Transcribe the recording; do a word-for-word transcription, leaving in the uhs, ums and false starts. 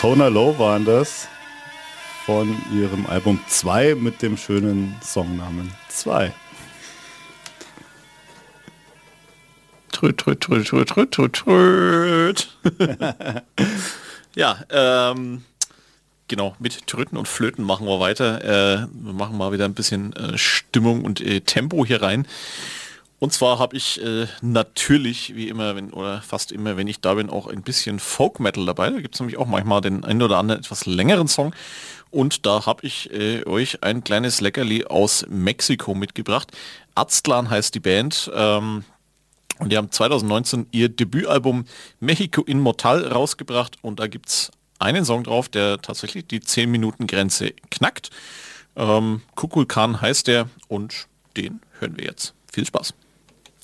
Tona Low waren das von ihrem Album zwei mit dem schönen Songnamen zwei. Tröt, tröt, tröt, tröt, tröt, tröt, tröt. Ja, ähm, genau, mit Tröten und Flöten machen wir weiter. Äh, wir machen mal wieder ein bisschen äh, Stimmung und äh, Tempo hier rein. Und zwar habe ich äh, natürlich, wie immer, wenn oder fast immer, wenn ich da bin, auch ein bisschen Folk Metal dabei. Da gibt es nämlich auch manchmal den einen oder anderen etwas längeren Song. Und da habe ich äh, euch ein kleines Leckerli aus Mexiko mitgebracht. Aztlan heißt die Band. Ähm, und die haben zwanzig neunzehn ihr Debütalbum Mexico Inmortal rausgebracht. Und da gibt es einen Song drauf, der tatsächlich die zehn Minuten Grenze knackt. Ähm, Kukulkan heißt der und den hören wir jetzt. Viel Spaß.